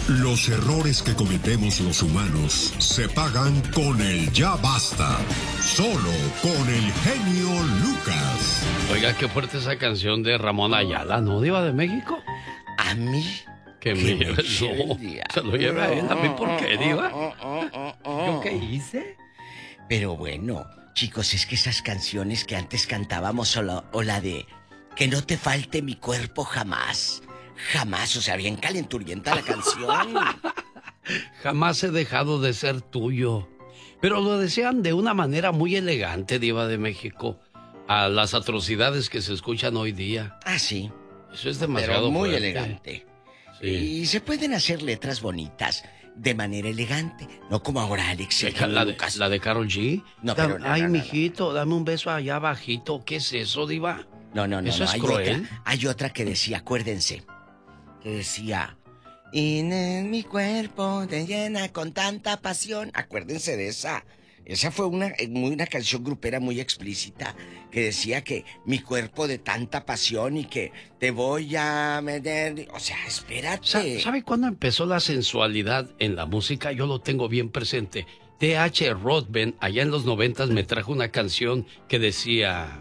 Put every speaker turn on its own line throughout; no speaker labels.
Los errores que cometemos los humanos se pagan con el ya basta. Solo con el genio Lucas.
Oiga, qué fuerte esa canción de Ramón Ayala, ¿no? Diva de México.
A mí.
Que me lleve, no, se lo lleve a él. ¿A mí por qué, Diva? ¿Yo qué hice?
Pero bueno, chicos, es que esas canciones que antes cantábamos o la de Que no te falte mi cuerpo jamás. Jamás, o sea, bien calenturienta la canción.
Jamás he dejado de ser tuyo. Pero lo decían de una manera muy elegante, Diva de México, a las atrocidades que se escuchan hoy día.
Ah, sí.
Eso es demasiado
pero muy
fuerte.
elegante.
Sí.
Y se pueden hacer letras bonitas de manera elegante, no como ahora Alex.
La de Karol G.
No, pero
Ay, mijito, dame un beso allá abajito. ¿Qué es eso, Diva?
No.
¿Eso es
hay
cruel?
Hay otra que decía, acuérdense, que decía, y en mi cuerpo te llena con tanta pasión. Acuérdense de esa. Esa fue una canción grupera muy explícita que decía que mi cuerpo de tanta pasión y que te voy a meter. O sea, espérate.
¿Sabe cuándo empezó la sensualidad en la música? Yo lo tengo bien presente. T.H. Rothman, allá en los 90s, me trajo una canción que decía...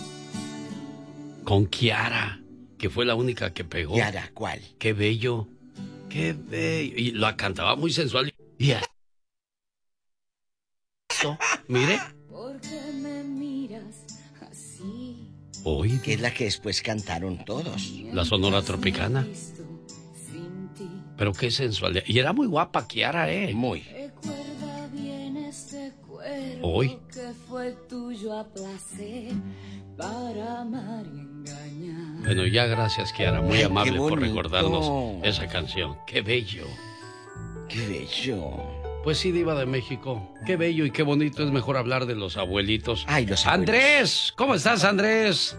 Con Kiara, que fue la única que pegó.
Kiara, ¿cuál?
Qué bello, qué bello. Y la cantaba muy sensual. Y eso, mire.
Me miras así.
Hoy.
Que es la que después cantaron todos.
La Sonora Tropicana. Pero qué sensual. Y era muy guapa Kiara,
Muy.
Recuerda bien este cuerpo
Hoy.
que fue tuyo a placer para amar y engañar.
Bueno, ya gracias, Kiara. Muy amable por
bonito.
recordarnos esa canción. Qué bello.
Qué bello.
Pues sí, Diva de México. Qué bello y qué bonito. Es mejor hablar de los abuelitos.
Ay, los abuelos.
Andrés, ¿cómo estás, Andrés?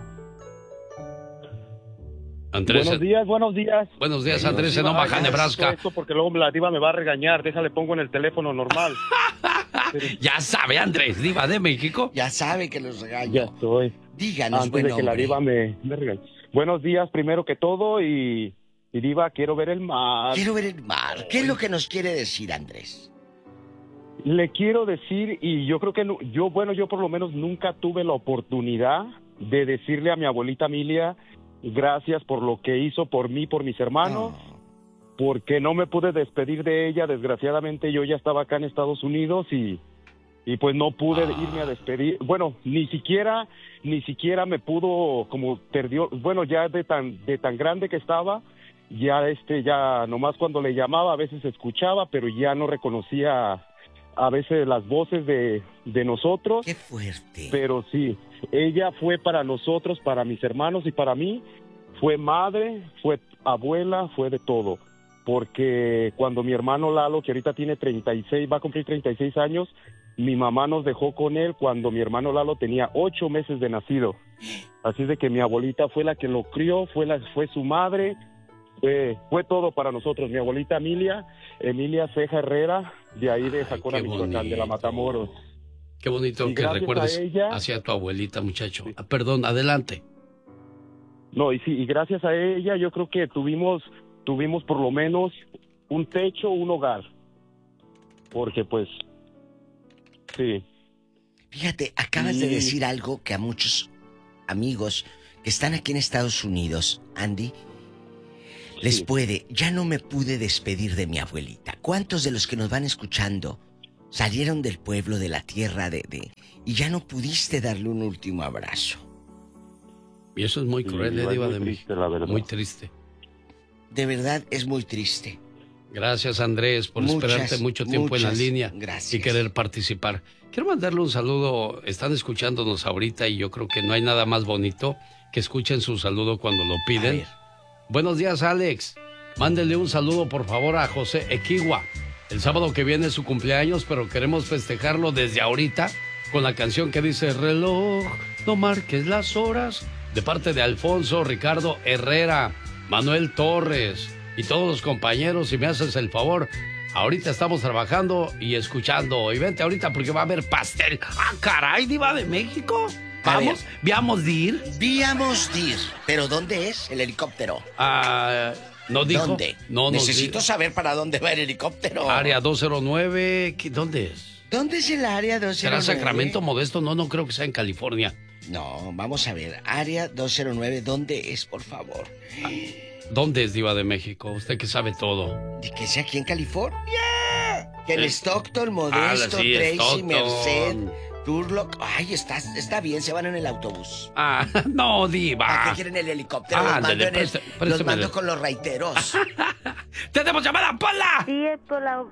Andrés.
Buenos días.
Buenos días, Andrés, en Omaha, Nebraska.
Esto porque luego la Diva me va a regañar. Déjale, pongo en el teléfono normal.
Ya sabe, Andrés, Diva de México.
Ya sabe que los regaño.
Ya estoy.
Díganos,
antes de que la Diva me regañe. Buenos días, primero que todo, y Diva, quiero ver el mar.
Quiero ver el mar. ¿Qué es lo que nos quiere decir, Andrés?
Le quiero decir, y yo creo que yo por lo menos nunca tuve la oportunidad de decirle a mi abuelita Emilia gracias por lo que hizo por mí, por mis hermanos, porque no me pude despedir de ella. Desgraciadamente yo ya estaba acá en Estados Unidos y pues no pude irme a despedir. Bueno, ni siquiera me pudo, como perdió, bueno, ya de tan grande que estaba, ya nomás cuando le llamaba a veces escuchaba, pero ya no reconocía a veces las voces de nosotros.
¡Qué fuerte!
Pero sí, ella fue para nosotros, para mis hermanos y para mí, fue madre, fue abuela, fue de todo. Porque cuando mi hermano Lalo, que ahorita tiene 36, va a cumplir 36 años, mi mamá nos dejó con él cuando mi hermano Lalo tenía 8 meses de nacido. Así de que mi abuelita fue la que lo crió, fue su madre. Fue todo para nosotros. Mi abuelita Emilia Ceja Herrera, de ahí de Jacona, Michoacán, de la Matamoros.
Qué bonito
y
que recuerdes
ella,
hacia tu abuelita, muchacho. Perdón, adelante.
No, y gracias a ella yo creo que tuvimos por lo menos un techo, un hogar. Porque pues, sí.
Fíjate, acabas de decir algo que a muchos amigos que están aquí en Estados Unidos, Andy, les puede. Ya no me pude despedir de mi abuelita. ¿Cuántos de los que nos van escuchando salieron del pueblo, de la tierra, y ya no pudiste darle un último abrazo?
Y eso es muy cruel, Diva de México. Muy triste.
De verdad, es muy triste.
Gracias, Andrés, por esperarte mucho tiempo en la línea.
Gracias.
Y querer participar. Quiero mandarle un saludo. Están escuchándonos ahorita y yo creo que no hay nada más bonito que escuchen su saludo cuando lo piden. Buenos días, Alex. Mándele un saludo, por favor, a José Equigua. El sábado que viene es su cumpleaños, pero queremos festejarlo desde ahorita con la canción que dice Reloj, no marques las horas, de parte de Alfonso, Ricardo Herrera, Manuel Torres y todos los compañeros. Si me haces el favor, ahorita estamos trabajando y escuchando. Y vente ahorita porque va a haber pastel. ¡Ah, caray, Diva de México! ¿Vamos? ¿Viamos de ir?
Víamos de ir. ¿Pero dónde es el helicóptero?
¿No dijo?
¿Dónde?
No,
Necesito saber para dónde va el helicóptero.
Área 209, ¿dónde es?
¿Dónde es el área 209?
¿Será Sacramento, Modesto? No creo que sea en California.
No, vamos a ver. Área 209, ¿dónde es, por favor?
¿Dónde es, Diva de México? Usted que sabe todo.
¿De que sea aquí en California? Que en Stockton, Modesto,
sí,
Tracy,
Stockton.
Merced, Turlock. Ay, está bien, se van en el autobús.
No, Diva.
¿Para qué quieren el helicóptero?
Ándale,
Los mando con los raiteros.
¡Tenemos llamada, Pola!
Sí, es por la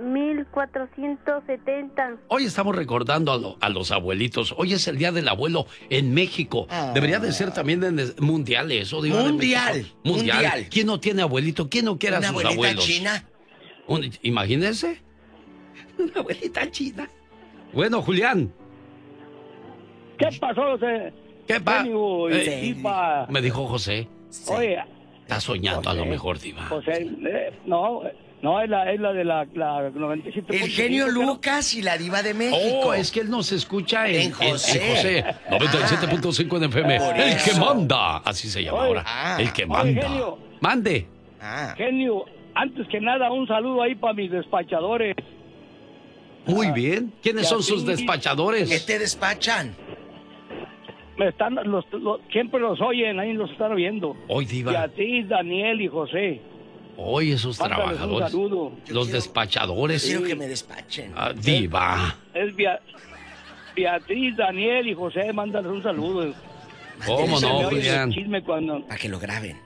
1470.
Hoy estamos recordando a los abuelitos. Hoy es el Día del Abuelo en México. Debería de ser también mundial eso, Diva de México. Mundial. ¿Quién no tiene abuelito? ¿Quién no quiere a sus abuelos?
¿Una abuelita china?
Imagínense. Una abuelita china. Bueno, Julián.
¿Qué pasó, José?
¿Qué pasa?
Me
dijo José.
Sí. Oye.
Está soñando
José,
a lo mejor, Diva.
José, no, es la de la 97.
El genio Lucas y la Diva de México.
Es que él nos escucha en
José.
97.5 en FM. El que manda. Así se llama ahora. El que manda.
Genio.
Mande.
Genio, antes que nada, un saludo ahí para mis despachadores.
Muy bien. ¿Quiénes son sus despachadores?
¿Qué te despachan?
Siempre los oyen, ahí los están oyendo.
Hoy, Diva.
Beatriz, Daniel y José.
Hoy esos
Mándales
trabajadores.
un saludo.
Los despachadores.
Quiero que me despachen.
Diva.
Es Beatriz, Daniel y José, mándales un saludo.
¿Cómo no, Julián?
Para que lo graben.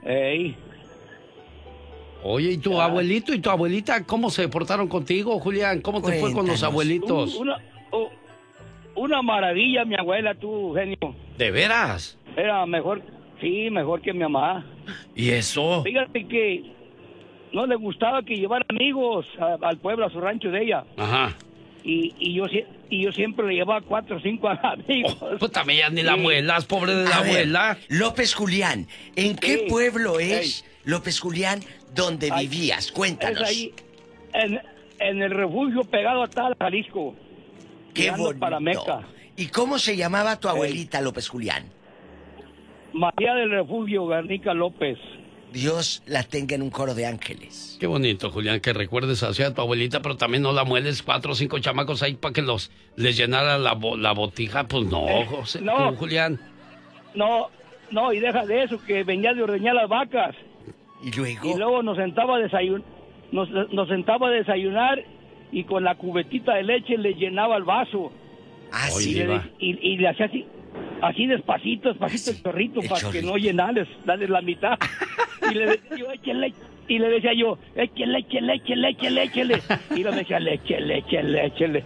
Oye, ¿y tu abuelito y tu abuelita cómo se portaron contigo, Julián? ¿Cómo te fue con los abuelitos?
Una maravilla, mi abuela, tú, genio.
¿De veras?
Era mejor que mi mamá.
¿Y eso?
Fíjate que no le gustaba que llevara amigos al pueblo, a su rancho de ella.
Ajá.
Y yo siempre le llevaba 4 o 5 amigos.
Pues también ya ni la abuela, pobre de la abuela.
López Julián, ¿en qué pueblo es, López Julián, donde vivías? Cuéntanos.
Es ahí, en el refugio pegado a Tal, Jalisco.
Qué bonito.
Para Meca.
¿Y cómo se llamaba tu abuelita, López Julián?
María del Refugio Garnica López.
Dios la tenga en un coro de ángeles.
Qué bonito, Julián, que recuerdes así a tu abuelita, pero también no la mueles 4 o 5 chamacos ahí para que les llenara la botija. Pues no, José,
no,
Julián.
No, y deja de eso, que venía de ordeñar las vacas.
¿Y luego?
Y luego nos sentaba a desayunar y con la cubetita de leche le llenaba el vaso.
Sí.
Y le hacía así despacito el chorrito para que no llenarles, darles la mitad. Y le decía yo, échale. Y le decía yo, échale. Y le decía, échale.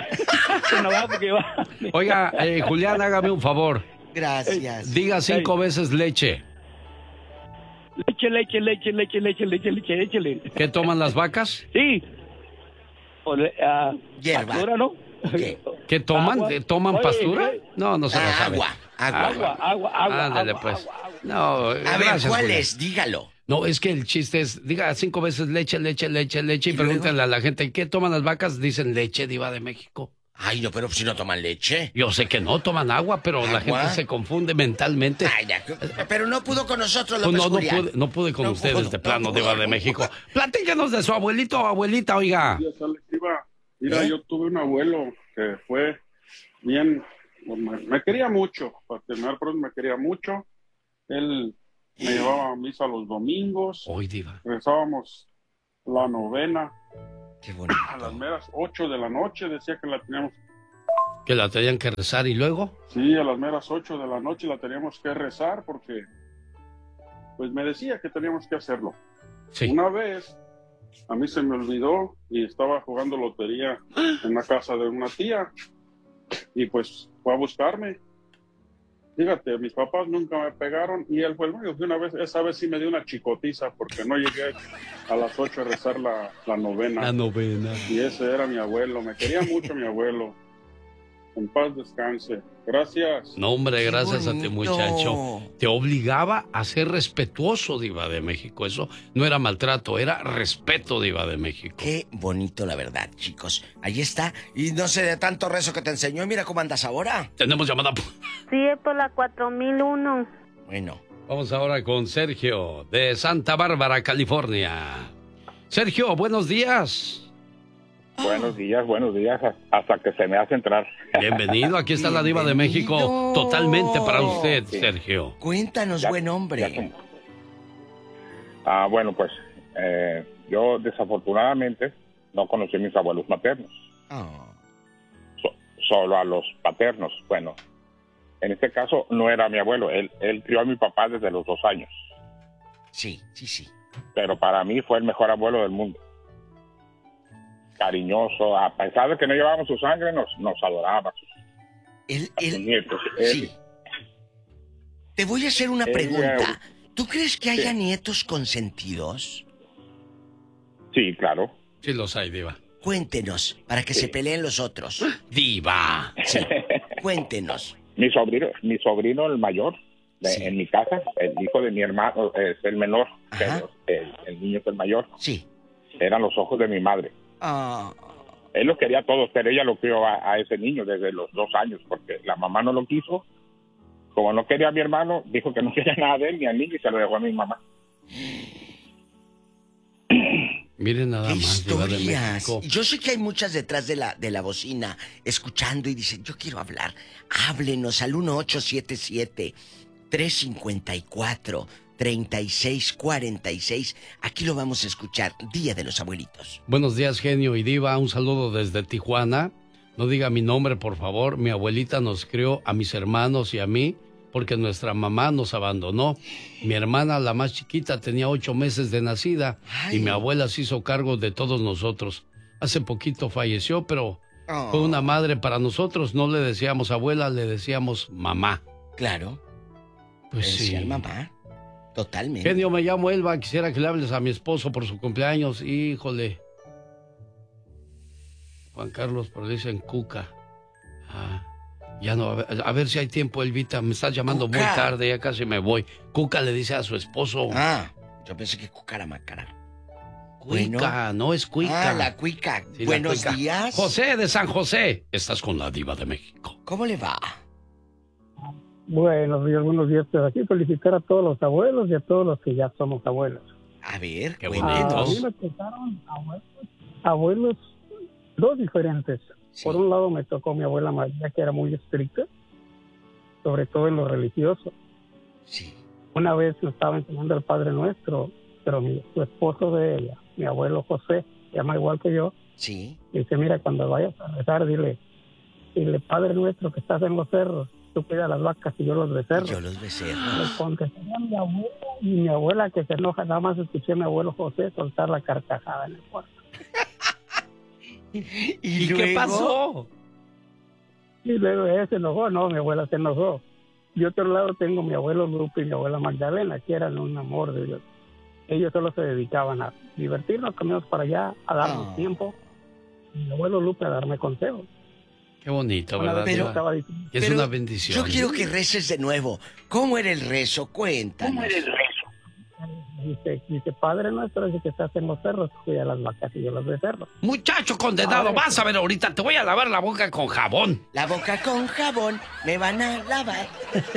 Oiga, Julián, hágame un favor.
Gracias.
Diga 5 veces leche.
Leche.
¿Qué toman las vacas?
Sí.
Hierba.
Pastura, ¿no?
Okay.
¿Qué toman? ¿Toman pastura? No se la sabe.
Agua.
Ándale, pues. No,
a ver,
gracias,
¿cuál
Julián.
es? Dígalo.
No, es que el chiste es, diga 5 veces leche, y pregúntale a la gente, ¿qué toman las vacas? Dicen leche, Diva de México.
Ay, no, pero si no toman leche.
Yo sé que no toman agua, pero la gente se confunde mentalmente.
Ay, pero no pudo con nosotros,
Pues
López Julián.
no pude con ustedes de plano, Diva de México. Platíquenos de su abuelito o abuelita, oiga.
Mira, yo tuve un abuelo que fue bien, me quería mucho, para terminar pronto me quería mucho. Él me llevaba a misa los domingos.
Hoy, Diva.
Rezábamos la novena.
Qué bonito.
A las meras 8 de la noche decía que la teníamos.
Que la tenían que rezar y luego.
Sí, a las meras 8 de la noche la teníamos que rezar porque pues me decía que teníamos que hacerlo.
Sí.
Una vez a mí se me olvidó y estaba jugando lotería en la casa de una tía y pues fue a buscarme. Fíjate, mis papás nunca me pegaron y él fue el único que una vez, esa vez sí me dio una chicotiza porque no llegué a las 8 a rezar la novena.
La novena.
Y ese era mi abuelo, me quería mucho mi abuelo. En paz descanse. Gracias.
No, hombre, gracias a ti, muchacho. Te obligaba a ser respetuoso, Diva de México. Eso no era maltrato, era respeto, Diva de México.
Qué bonito, la verdad, chicos. Ahí está. Y no sé de tanto rezo que te enseñó. Mira cómo andas ahora.
Tenemos llamada.
Sí, es por la 4001.
Bueno,
Vamos ahora con Sergio, de Santa Bárbara, California. Sergio, buenos días.
Buenos días, hasta que se me hace entrar.
Bienvenido, aquí está la Diva de México, totalmente para usted, sí. Sergio.
Cuéntanos, buen hombre.
Bueno, pues yo desafortunadamente no conocí a mis abuelos maternos. Solo a los paternos. Bueno, en este caso no era mi abuelo, él crió a mi papá desde los 2 años.
Sí.
Pero para mí fue el mejor abuelo del mundo. Cariñoso, a pesar de que no llevábamos su sangre, nos adoraba. Sus nietos.
Sí. Te voy a hacer una pregunta. ¿Tú crees que haya nietos consentidos?
Sí, claro.
Sí los hay, Diva.
Cuéntenos, para que se peleen los otros.
¡Diva!
Sí, cuéntenos.
Mi sobrino el mayor, en mi casa, el hijo de mi hermano, es el menor, pero el niño es el mayor.
Sí.
Eran los ojos de mi madre. Él los quería todos, pero ella lo crió a ese niño desde los 2 años, porque la mamá no lo quiso. Como no quería a mi hermano, dijo que no quería nada de él ni al niño y se lo dejó a mi mamá.
Miren nada más, Diva de México.
Yo sé que hay muchas detrás de la bocina escuchando y dicen, yo quiero hablar. Háblenos al 1877-354-3646. Aquí lo vamos a escuchar, Día de los Abuelitos.
Buenos días, genio y Diva. Un saludo desde Tijuana. No diga mi nombre, por favor. Mi abuelita nos crió a mis hermanos y a mí porque nuestra mamá nos abandonó. Mi hermana, la más chiquita, tenía 8 meses de nacida. Y mi abuela se hizo cargo de todos nosotros. Hace poquito falleció, pero fue una madre para nosotros. No le decíamos abuela, le decíamos mamá.
Claro.
Pues sí.
Mamá. Totalmente.
Genio, me llamo Elba. Quisiera que le hables a mi esposo por su cumpleaños. Híjole. Juan Carlos, pero le dicen Cuca. Ya no, a ver si hay tiempo, Elvita. Me estás llamando Cuca. Muy tarde, ya casi me voy. Cuca le dice a su esposo.
Yo pensé que Cuca era Macara.
Cuica, no es Cuica.
La Cuica.
Sí,
Buenos
Cuica.
días.
José de San José. Estás con la Diva de México.
¿Cómo le va?
Buenos días. Pero aquí felicitar a todos los abuelos y a todos los que ya somos abuelos.
A ver,
qué bonitos.
A mí me tocaron abuelos 2 diferentes. Sí. Por un lado me tocó mi abuela María, que era muy estricta, sobre todo en lo religioso.
Sí.
Una vez me estaba enseñando el Padre Nuestro, pero su esposo de ella, mi abuelo José, se llama igual que yo.
Sí.
Dice, mira, cuando vayas a rezar, dile, Padre Nuestro que estás en los cerros, tú cuida las vacas y yo los becerros.
Yo los becerros.
Le contestaría a mi abuela, y mi abuela que se enoja, nada más escuché a mi abuelo José soltar la carcajada en el cuarto.
¿Y
qué pasó?
Y luego ella se enojó, no, mi abuela se enojó. De otro lado tengo mi abuelo Lupe y mi abuela Magdalena, que eran un amor de Dios. Ellos solo se dedicaban a divertirnos, comíamos para allá, a darnos tiempo. Y mi abuelo Lupe a darme consejos.
Qué bonito, ¿verdad? Es una bendición.
Yo quiero que reces de nuevo. ¿Cómo era el rezo? Cuéntanos. ¿Cómo era el rezo?
Dice, Padre Nuestro, dice que estás en los cerros, cuida las vacas y yo los becerros.
Muchacho condenado, vas a ver ahorita, te voy a lavar la boca con jabón.
La boca con jabón, me van a lavar.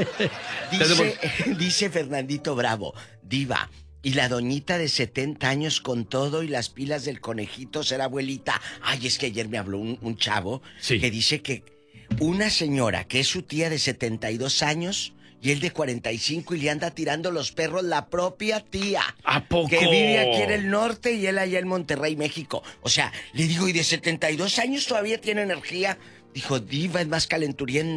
Dice Fernandito Bravo, Diva, y la doñita de 70 años con todo y las pilas del conejito será abuelita. Ay, es que ayer me habló un chavo que dice que una señora que es su tía de 72 años... y él de 45 y le anda tirando los perros la propia tía.
¿A poco?
Que vive aquí en el norte y él allá en Monterrey, México. O sea, le digo, ¿y de 72 años todavía tiene energía? Dijo, Diva, es más calenturienta